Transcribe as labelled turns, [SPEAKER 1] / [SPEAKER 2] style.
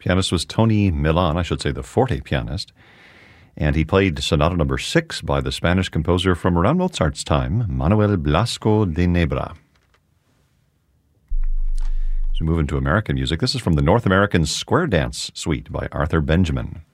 [SPEAKER 1] Pianist was Tony Milan, I should say the forte pianist. And he played Sonata No. 6 by the Spanish composer from around Mozart's time, Manuel Blasco de Nebra. As we move into American music, this is from the North American Square Dance Suite by Arthur Benjamin.